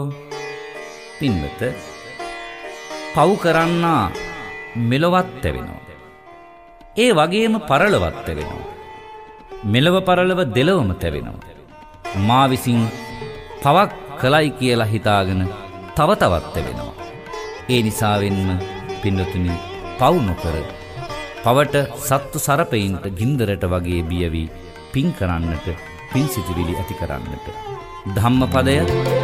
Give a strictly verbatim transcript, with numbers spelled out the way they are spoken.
පින්වත පව් කරන්නා මෙලොවත් තැවෙනවා. ඒ වගේම පරලොවත් තැවෙනවා. මෙලව පරලොව දෙලොවම තැවෙනවා. මා විසින් පවක් කළයි කියලා හිතාගෙන තව තවත් තැවෙනවා. ඒ නිසාවෙන්ම පින්වතුනි පව් නොකර පවට සත්තු සරපයින්ට ගින්දරට වගේ බිය වී පින් කරන්නට, පින් සිතිවිලි ඇති කරන්නට ධම්මපදය